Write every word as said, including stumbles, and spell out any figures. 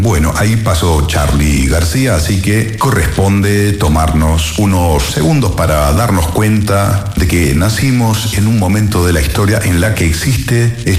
Bueno, ahí pasó Charly García, así que corresponde tomarnos unos segundos para darnos cuenta de que nacimos en un momento de la historia en la que existe este